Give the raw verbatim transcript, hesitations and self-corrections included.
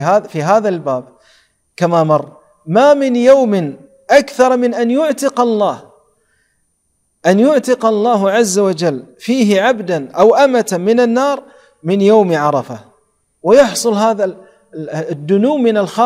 في هذا الباب كما مر ما من يوم أكثر من أن يعتق الله أن يعتق الله عز وجل فيه عبدا أو أمة من النار من يوم عرفة، ويحصل هذا الدنو من الخارج